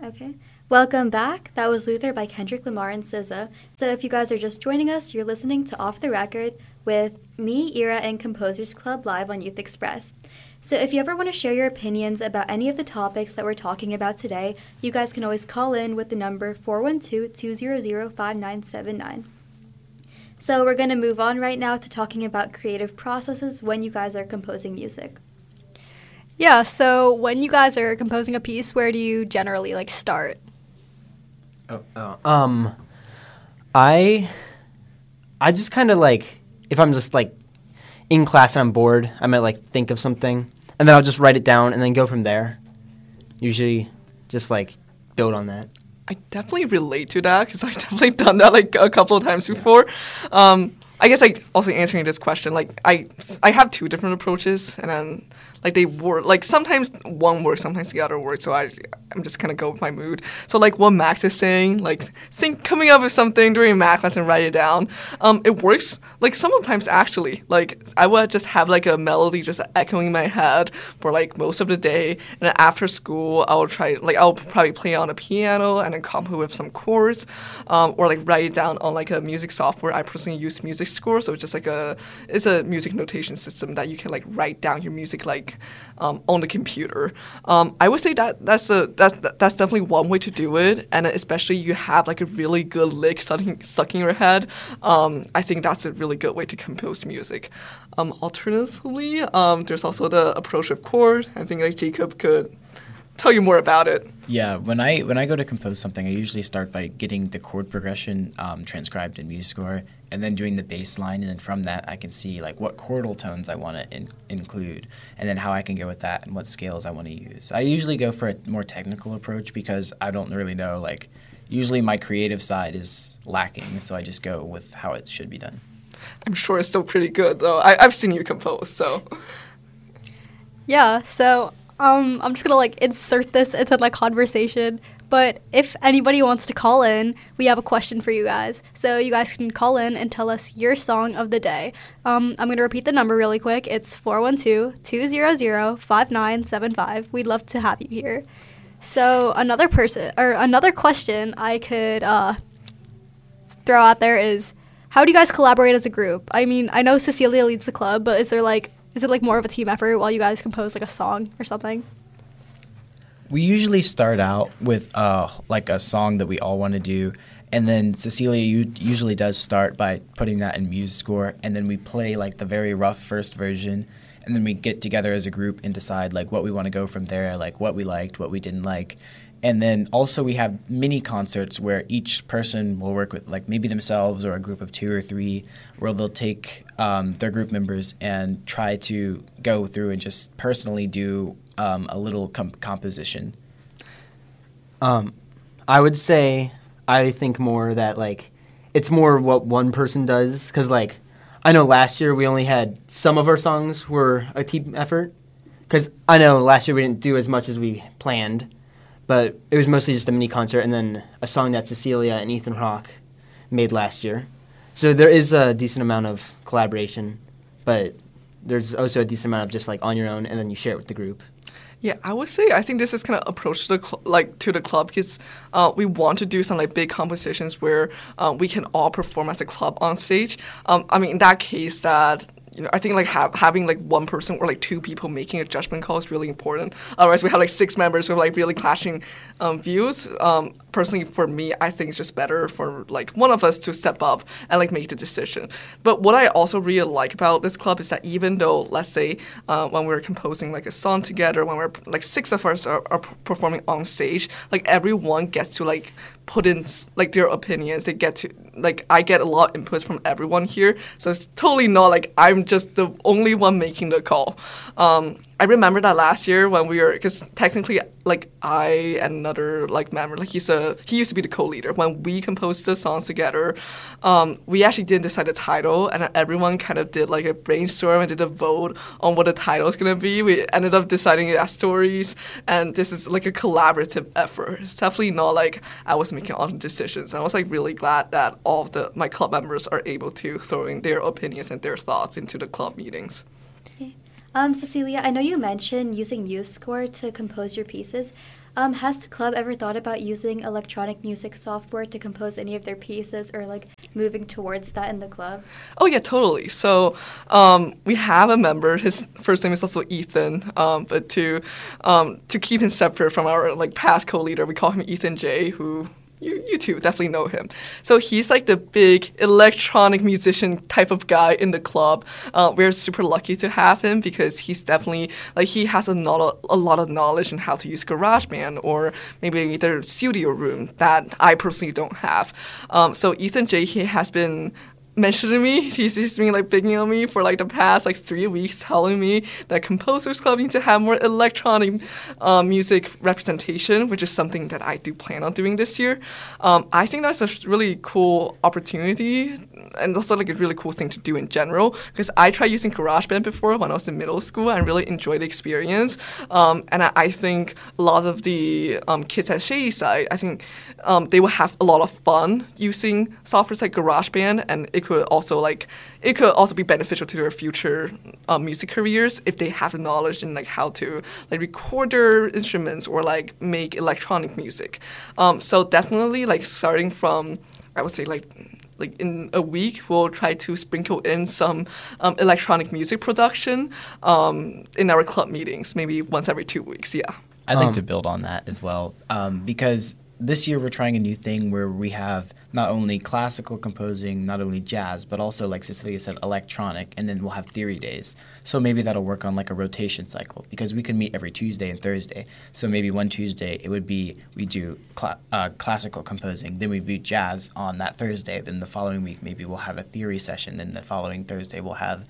Okay. Welcome back. That was Luther by Kendrick Lamar and SZA. So if you guys are just joining us, you're listening to Off the Record with me, Ira, and Composers Club live on Youth Express. So if you ever want to share your opinions about any of the topics that we're talking about today, you guys can always call in with the number 412-200-5979. So we're going to move on right now to talking about creative processes when you guys are composing music. Yeah, so when you guys are composing a piece, where do you generally start? I just kind of if I'm just in class and I'm bored, I might think of something and then I'll just write it down and then go from there. Usually just build on that. I definitely relate to that because I've definitely done that a couple of times before. I guess also answering this question, I have two different approaches, and then they work. Sometimes one works, sometimes the other works. So I'm just kind of go with my mood. So what Max is saying, coming up with something during math class and write it down. It works. Sometimes actually, I would just have a melody just echoing in my head for most of the day, and then after school I'll I'll probably play on a piano and then compose with some chords, or write it down on a music software. I personally use Music Score, so it's just it's a music notation system that you can write down your music on the computer. I would say that's definitely one way to do it, and especially you have a really good lick stuck in your head. I think that's a really good way to compose music. Alternatively, there's also the approach of chord. I think Jacob could tell you more about it. Yeah, when I go to compose something, I usually start by getting the chord progression transcribed in MuseScore, and then doing the bass line, and then from that I can see what chordal tones I want to include, and then how I can go with that and what scales I want to use. I usually go for a more technical approach because I don't really know, usually my creative side is lacking, so I just go with how it should be done. I'm sure it's still pretty good, though. I've seen you compose, so. Yeah, so I'm just going to insert this into conversation, but if anybody wants to call in, we have a question for you guys. So you guys can call in and tell us your song of the day. I'm going to repeat the number really quick. It's 412-200-5975. We'd love to have you here. So another question I could throw out there is, how do you guys collaborate as a group? I mean, I know Cecilia leads the club, but is it more of a team effort while you guys compose a song or something? We usually start out with a song that we all want to do, and then Cecilia usually does start by putting that in MuseScore, and then we play the very rough first version, and then we get together as a group and decide what we want to go from there, what we liked, what we didn't like. And then also we have mini concerts where each person will work with maybe themselves or a group of 2 or 3, where they'll take their group members and try to go through and just personally do a little composition. I would say I think more that it's more what one person does, because I know last year we only had some of our songs were a team effort, because I know last year we didn't do as much as we planned. But it was mostly just a mini concert and then a song that Cecilia and Ethan Hawke made last year. So there is a decent amount of collaboration, but there's also a decent amount of just on your own, and then you share it with the group. Yeah, I would say I think this is kind of approach to the club because we want to do some big compositions where we can all perform as a club on stage. I mean, in that case, I think having one person or 2 people making a judgment call is really important. Otherwise, we have 6 members with really clashing views. Personally, for me, I think it's just better for one of us to step up and make the decision. But what I also really like about this club is that even though, let's say, when we're composing a song together, when we're 6 of us are performing on stage, everyone gets to put in their opinions. They get to I get a lot of inputs from everyone here, so it's totally not I'm just the only one making the call. I remember that last year when we were, because technically I and another member, he used to be the co-leader. When we composed the songs together, we actually didn't decide the title, and everyone kind of did a brainstorm and did a vote on what the title is gonna be. We ended up deciding it as Stories, and this is a collaborative effort. It's definitely not I was making all the decisions. I was really glad that all of my club members are able to throw in their opinions and their thoughts into the club meetings. Cecilia, I know you mentioned using MuseScore to compose your pieces. Has the club ever thought about using electronic music software to compose any of their pieces or like moving towards that in the club? Oh yeah, totally. So we have a member. His first name is also Ethan. But to keep him separate from our like past co-leader, we call him Ethan J. Who you two definitely know him. So he's like the big electronic musician type of guy in the club. We're super lucky to have him because he's definitely like he has a lot of knowledge in how to use GarageBand or maybe their studio room that I personally don't have. So Ethan J. He has been mentioning me. He's been like bigging on me for like the past like 3 weeks, telling me that Composers Club needs to have more electronic music representation, which is something that I do plan on doing this year. I think that's a really cool opportunity and also like a really cool thing to do in general because I tried using GarageBand before when I was in middle school and really enjoyed the experience. And I think a lot of the kids at Shadyside, I think they will have a lot of fun using softwares like GarageBand, and it could also be beneficial to their future music careers if they have the knowledge in like how to like record their instruments or like make electronic music. So definitely like starting from I would say like in a week, we'll try to sprinkle in some electronic music production in our club meetings, maybe once every 2 weeks. Yeah. I'd like to build on that as well because this year we're trying a new thing where we have not only classical composing, not only jazz, but also, like Cecilia said, electronic, and then we'll have theory days. So maybe that'll work on like a rotation cycle because we can meet every Tuesday and Thursday. So maybe one Tuesday it would be we do classical composing, then we do jazz on that Thursday. Then the following week maybe we'll have a theory session. Then the following Thursday we'll have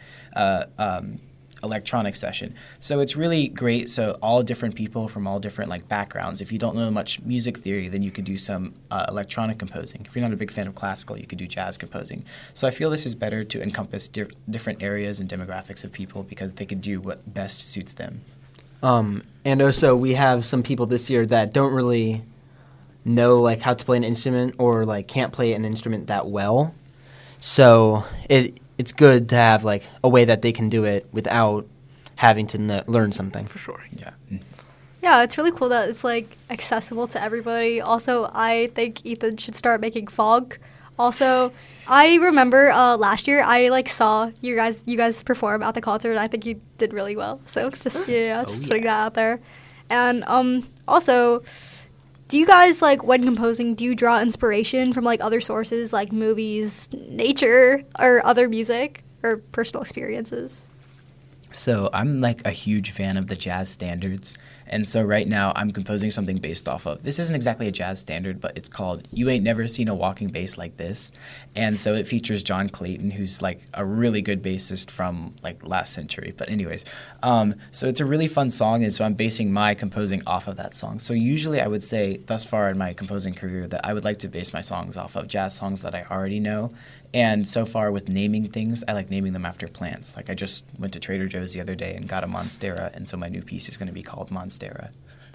electronic session. So it's really great. So all different people from all different like backgrounds. If you don't know much music theory, then you could do some electronic composing. If you're not a big fan of classical, you could do jazz composing. So I feel this is better to encompass different areas and demographics of people because they could do what best suits them. And also we have some people this year that don't really know like how to play an instrument or like can't play an instrument that well. So it's good to have like a way that they can do it without having to learn something. For sure. Yeah. Yeah, it's really cool that it's like accessible to everybody. Also, I think Ethan should start making fog. Also, I remember last year I like saw you guys perform at the concert. And I think you did really well. So it's just putting that out there. And also, do you guys like when composing? Do you draw inspiration from like other sources like movies, nature, or other music or personal experiences? So I'm like a huge fan of the jazz standards. And so right now I'm composing something based off of, this isn't exactly a jazz standard, but it's called You Ain't Never Seen a Walking Bass Like This. And so it features John Clayton, who's like a really good bassist from like last century. But anyways, so it's a really fun song. And so I'm basing my composing off of that song. So usually I would say thus far in my composing career that I would like to base my songs off of jazz songs that I already know. And so far with naming things, I like naming them after plants. Like I just went to Trader Joe's the other day and got a Monstera, and so my new piece is going to be called Monstera.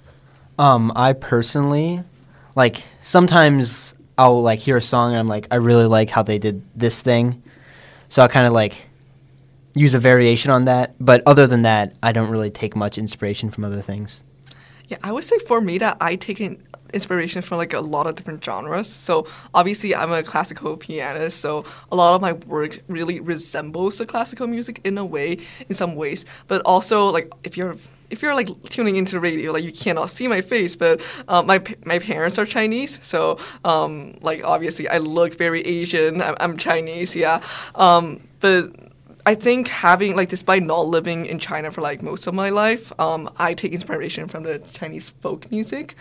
I personally, like sometimes I'll like hear a song and I'm like, I really like how they did this thing. So I'll kind of like use a variation on that. But other than that, I don't really take much inspiration from other things. Yeah, I would say for me that I take inspiration from like a lot of different genres. So obviously I'm a classical pianist, so a lot of my work really resembles the classical music in a way, in some ways. But also like if you're like tuning into the radio, like you cannot see my face, but my parents are Chinese, so like obviously I look very Asian. I'm Chinese, yeah. But I think having, like, despite not living in China for, like, most of my life, I take inspiration from the Chinese folk music.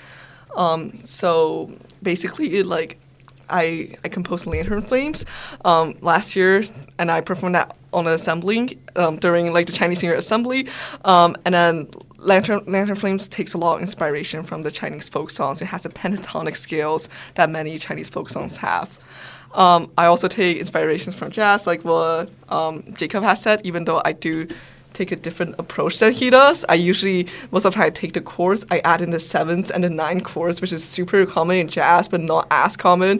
So basically, like, I composed Lantern Flames last year, and I performed that on an assembly during, like, the Chinese New Year assembly. And then Lantern Flames takes a lot of inspiration from the Chinese folk songs. It has the pentatonic scales that many Chinese folk songs have. I also take inspirations from jazz, like what Jacob has said, even though I do take a different approach than he does. I usually, most of the time, I take the chords, I add in the 7th and the 9th chords, which is super common in jazz, but not as common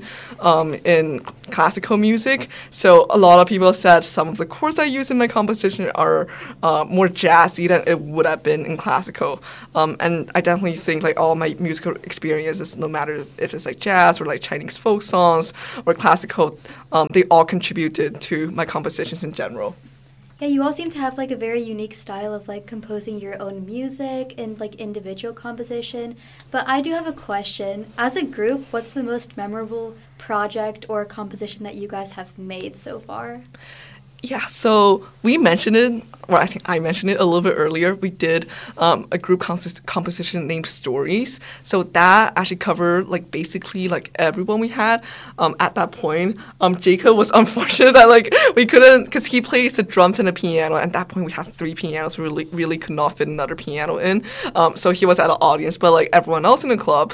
in classical music. So a lot of people said some of the chords I use in my composition are more jazzy than it would have been in classical. And I definitely think like all my musical experiences, no matter if it's like jazz or like Chinese folk songs or classical, they all contributed to my compositions in general. Yeah, you all seem to have like a very unique style of like composing your own music and like individual composition. But I do have a question. As a group, what's the most memorable project or composition that you guys have made so far? Yeah, so we mentioned it, or I think I mentioned it a little bit earlier. We did a group composition named Stories. So that actually covered like basically like everyone we had at that point. Jacob was unfortunate that like we couldn't, because he plays the drums and the piano. At that point we had 3 pianos. We really could not fit another piano in. So he was at an audience, but like everyone else in the club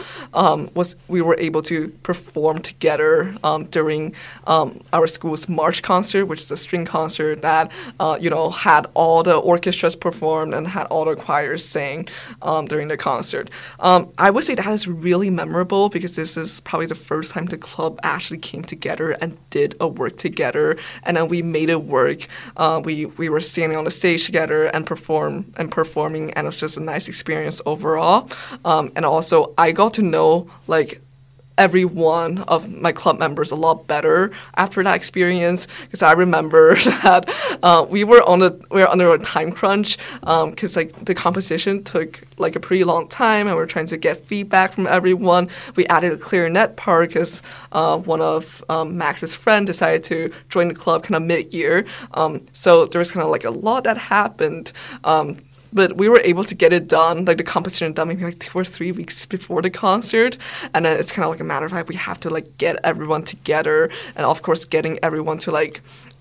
we were able to perform together during our school's March concert, which is a string concert that had all the orchestras performed and had all the choirs sing during the concert. I would say that is really memorable because this is probably the first time the club actually came together and did a work together, and then we made it work. We were standing on the stage together and performing, and it was just a nice experience overall. And also, I got to know like every one of my club members a lot better after that experience, because I remember that we were under a time crunch because like the composition took like a pretty long time, and we were trying to get feedback from everyone. We added a clarinet part because one of Max's friend decided to join the club kind of mid-year, so there was kind of like a lot that happened. But we were able to get it done, like the composition done maybe like 2 or 3 weeks before the concert. And then it's kind of like a matter of fact, we have to like get everyone together. And of course, getting everyone to like,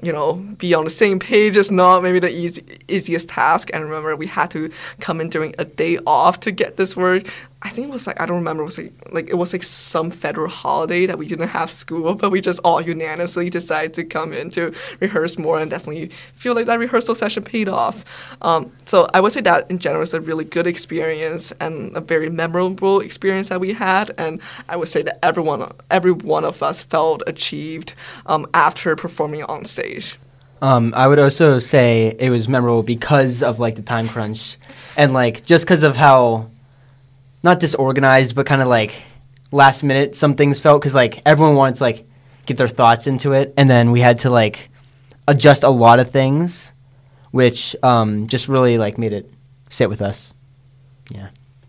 be on the same page is not maybe the easiest task. And remember, we had to come in during a day off to get this work. I think it was like, I don't remember, it was like some federal holiday that we didn't have school, but we just all unanimously decided to come in to rehearse more, and definitely feel like that rehearsal session paid off. So I would say that in general is a really good experience and a very memorable experience that we had, and I would say that every one of us felt achieved after performing on stage. I would also say it was memorable because of like the time crunch, and like just because of how not disorganized, but kind of like last minute some things felt, because like everyone wanted to like get their thoughts into it, and then we had to like adjust a lot of things, which just really like made it sit with us. Yeah.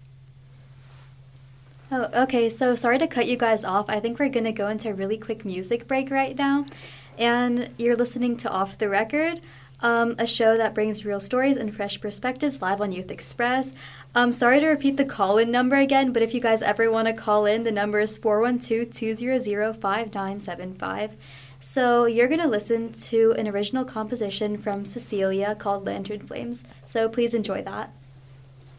Oh, okay, so sorry to cut you guys off. I think we're going to go into a really quick music break right now. And you're listening to Off the Record, a show that brings real stories and fresh perspectives live on Youth Express. Sorry to repeat the call-in number again, but if you guys ever want to call in, the number is 412-200-5975. So you're going to listen to an original composition from Cecilia called Lantern Flames. So please enjoy that.